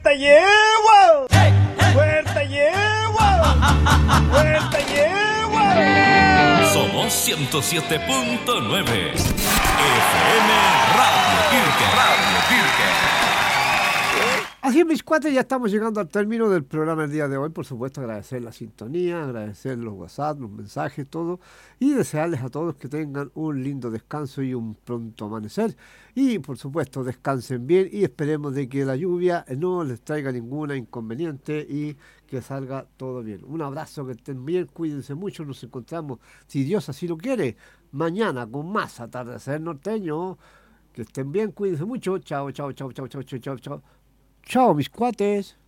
¡Puerta llevo! ¡Puerta llevo! ¡Puerta llevo! Somos 107.9 FM Radio Pirque. Así es, mis cuates, ya estamos llegando al término del programa del día de hoy. Por supuesto, agradecer la sintonía, agradecer los WhatsApp, los mensajes, todo. Y desearles a todos que tengan un lindo descanso y un pronto amanecer. Y, por supuesto, descansen bien y esperemos de que la lluvia no les traiga ninguna inconveniente y que salga todo bien. Un abrazo, que estén bien, cuídense mucho. Nos encontramos, si Dios así lo quiere, mañana con más Atardecer Norteño. Que estén bien, cuídense mucho. Chao, chao, chao, chao, chao, chao, chao, chao. Chao, mis cuates.